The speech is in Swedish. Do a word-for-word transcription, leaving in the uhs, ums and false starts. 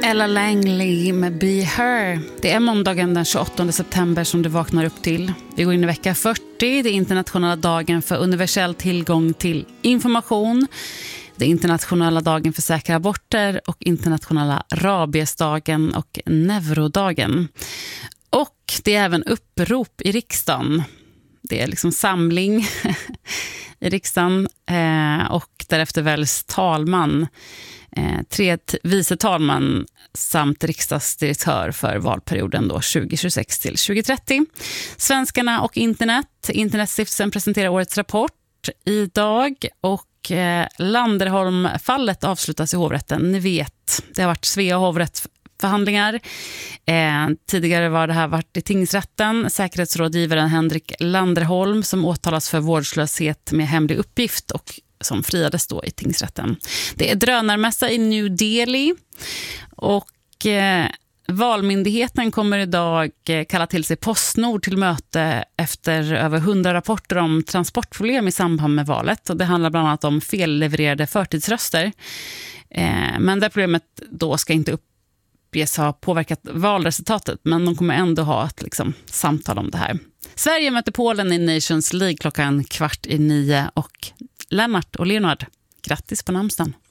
Ella Langley med Be Her. Det är måndagen den tjugoåttonde september som du vaknar upp till. Vi går in i vecka fyrtio, det är internationella dagen för universell tillgång till information. Det är internationella dagen för säkra aborter och internationella rabiesdagen och neurodagen. Och det är även upprop i riksdagen. Det är liksom samling i riksdagen eh, och därefter väljs talman, eh, tre t- vice talman samt riksdagsdirektör för valperioden då tjugo tjugosex till tjugo trettio. Svenskarna och internet. Internetstiftelsen presenterar årets rapport idag och eh, Landerholm-fallet avslutas i hovrätten. Ni vet, det har varit Svea hovrätt förhandlingar. Eh, tidigare var det här varit i tingsrätten. Säkerhetsrådgivaren Henrik Landerholm som åtalas för vårdslöshet med hemlig uppgift och som friades då i tingsrätten. Det är drönarmässa i New Delhi och eh, Valmyndigheten kommer idag kalla till sig Postnord till möte efter över hundra rapporter om transportproblem i samband med valet. Och det handlar bland annat om fellevererade förtidsröster. Eh, men det problemet då ska inte upp har påverkat valresultatet, men de kommer ändå ha ett liksom, samtal om det här. Sverige möter Polen i Nations League klockan kvart i nio och Lennart och Leonard, grattis på namnsdagen.